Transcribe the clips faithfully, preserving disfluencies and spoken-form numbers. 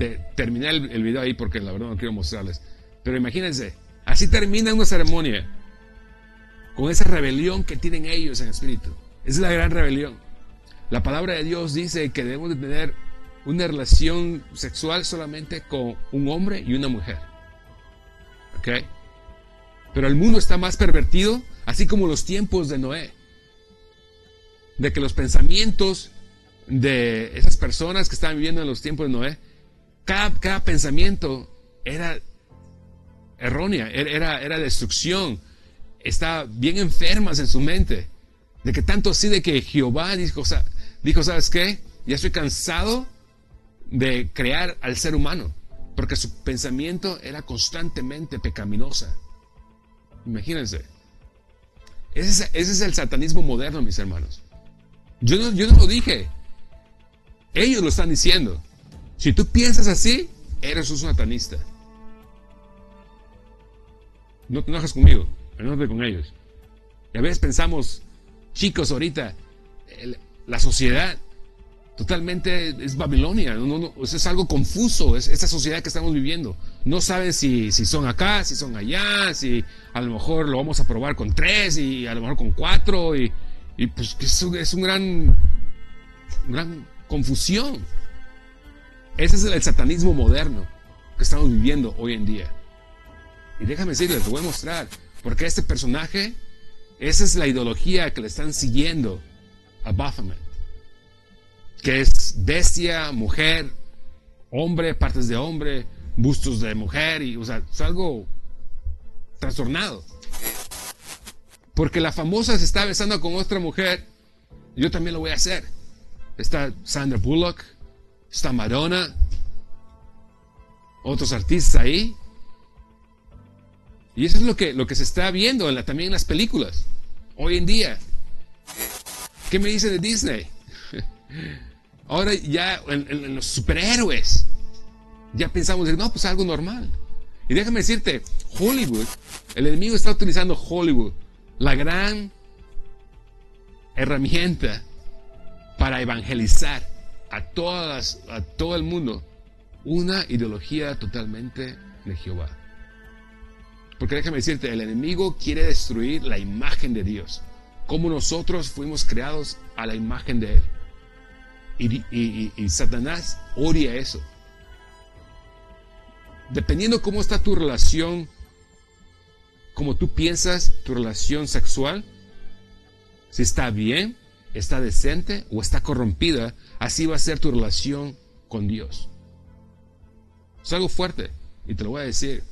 de terminar el, el video ahí porque la verdad no quiero mostrarles. Pero imagínense, así termina una ceremonia con esa rebelión que tienen ellos en espíritu. Esa es la gran rebelión. La palabra de Dios dice que debemos de tener una relación sexual solamente con un hombre y una mujer. ¿Ok? Pero el mundo está más pervertido, así como los tiempos de Noé. De que los pensamientos de esas personas que estaban viviendo en los tiempos de Noé, cada, cada pensamiento era errónea, era, era destrucción. Estaban bien enfermas en su mente. De que tanto así de que Jehová dijo, dijo, ¿sabes qué? Ya estoy cansado de crear al ser humano. Porque su pensamiento era constantemente pecaminosa. Imagínense. Ese es, ese es el satanismo moderno, mis hermanos. Yo no, yo no lo dije. Ellos lo están diciendo. Si tú piensas así, eres un satanista. No te enojes conmigo, enójate con ellos. Y a veces pensamos, chicos, ahorita, el, la sociedad totalmente es Babilonia. No, no, no, es algo confuso, es esta sociedad que estamos viviendo. No saben si, si son acá, si son allá, si a lo mejor lo vamos a probar con tres y a lo mejor con cuatro. Y, y pues es un, es un gran, gran confusión. Ese es el satanismo moderno que estamos viviendo hoy en día. Y déjame decirles, lo voy a mostrar, porque este personaje, esa es la ideología que le están siguiendo a Baphomet, que es bestia, mujer, hombre, partes de hombre, bustos de mujer, y, o sea, es algo trastornado. Porque la famosa se está besando con otra mujer, yo también lo voy a hacer. Está Sandra Bullock, está Madonna, otros artistas ahí. Y eso es lo que, lo que se está viendo en la, también en las películas, hoy en día. ¿Qué me dice de Disney? Ahora ya en, en, en los superhéroes, ya pensamos, de, no, pues algo normal. Y déjame decirte, Hollywood, el enemigo está utilizando Hollywood, la gran herramienta para evangelizar a, todas, a todo el mundo una ideología totalmente de Jehová. Porque déjame decirte, el enemigo quiere destruir la imagen de Dios, como nosotros fuimos creados a la imagen de Él. Y, y, y, y Satanás odia eso. Dependiendo cómo está tu relación, como tú piensas, tu relación sexual, si está bien, está decente o está corrompida, así va a ser tu relación con Dios. Es algo fuerte y te lo voy a decir.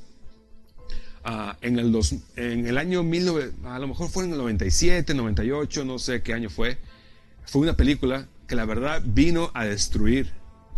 Uh, en, el dos, en el año mil novecientos, a lo mejor fue en el noventa y siete, noventa y ocho, no sé qué año fue. Fue una película que la verdad vino a destruir,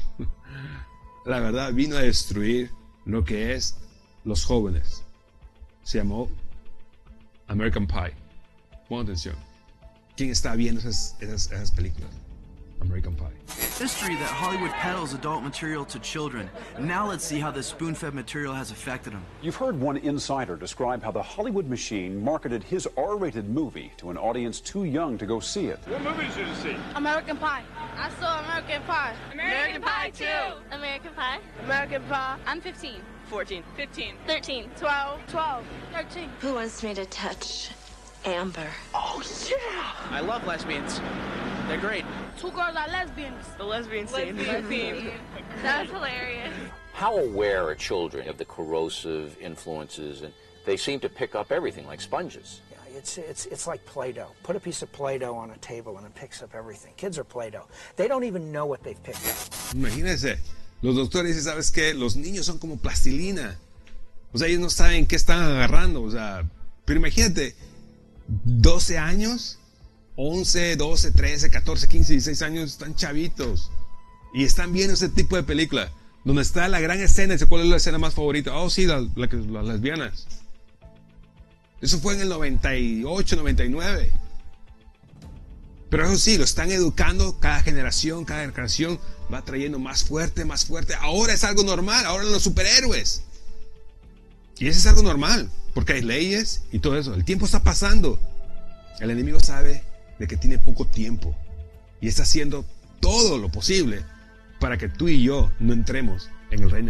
la verdad vino a destruir lo que es los jóvenes. Se llamó American Pie. Pon atención. ¿Quién está viendo esas, esas, esas películas? American Pie. History that Hollywood peddles adult material to children. Now let's see how this spoon-fed material has affected them. You've heard one insider describe how the Hollywood machine marketed his R-rated movie to an audience too young to go see it. What movie did you see? American Pie. I saw American Pie. American, American Pie, Pie too. American Pie. American Pie. I'm fifteen. fourteen. fifteen. thirteen. twelve. twelve. thirteen. Who wants me to touch Amber? Oh, yeah! I love lesbians. They're great. Two girls are lesbians. The lesbian scene. Lesbian scene. That's hilarious. How aware are children of the corrosive influences? And they seem to pick up everything like sponges. Yeah, it's, it's, it's like Play-Doh. Put a piece of Play-Doh on a table and it picks up everything. Kids are Play-Doh. They don't even know what they've picked up. Imagínense, los doctores dicen, ¿sabes qué? Los niños son como plastilina. O sea, ellos no saben qué están agarrando. O sea, pero imagínate, doce años... once, doce, trece, catorce, quince, dieciséis años, están chavitos y están viendo ese tipo de película donde está la gran escena. ¿Cuál es la escena más favorita? Oh, sí, la, la, las lesbianas. Eso fue en el noventa y ocho, noventa y nueve. Pero eso sí, lo están educando cada generación, cada generación va trayendo más fuerte, más fuerte. Ahora es algo normal, ahora los superhéroes. Y eso es algo normal, porque hay leyes y todo eso. El tiempo está pasando. El enemigo sabe de que tiene poco tiempo y está haciendo todo lo posible para que tú y yo no entremos en el reino